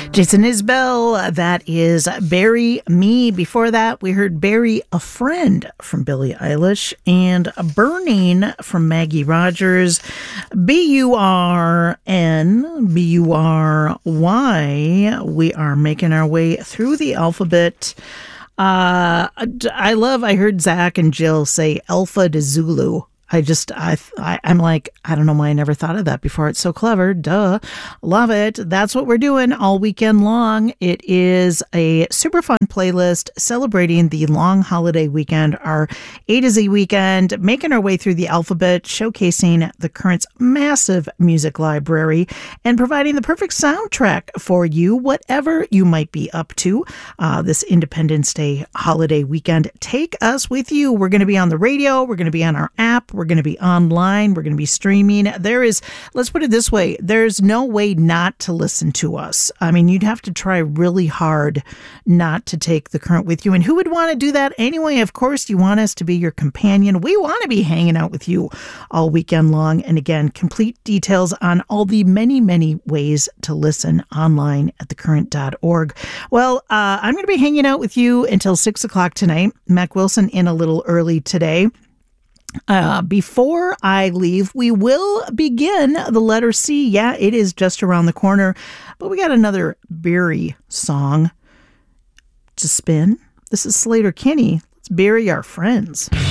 Jason Isbell, that is Bury Me. Before that, we heard Bury a Friend from Billie Eilish and Burning from Maggie Rogers. B-U-R-N, B-U-R-Y. We are making our way through the alphabet. I heard Zach and Jill say Alpha to Zulu. I'm like, I don't know why I never thought of that before. It's so clever. Duh. Love it. That's what we're doing all weekend long. It is a super fun playlist celebrating the long holiday weekend, our A to Z weekend, making our way through the alphabet, showcasing the Current's massive music library, and providing the perfect soundtrack for you, whatever you might be up to this Independence Day holiday weekend. Take us with you. We're going to be on the radio. We're going to be on our app. We're going to be online. We're going to be streaming. Let's put it this way. There's no way not to listen to us. I mean, you'd have to try really hard not to take the Current with you. And who would want to do that anyway? Of course, you want us to be your companion. We want to be hanging out with you all weekend long. And again, complete details on all the many, many ways to listen online at thecurrent.org. Well, I'm going to be hanging out with you until 6 o'clock tonight. Mac Wilson in a little early today. Before I leave, we will begin the letter C. Yeah, it is just around the corner, but we got another Bury song to spin. This is Sleater-Kinney. Let's bury our friends.